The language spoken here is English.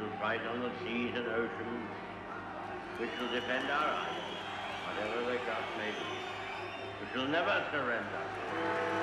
shall fight on the seas and oceans, we shall defend our island, whatever the cost may be. We shall never surrender.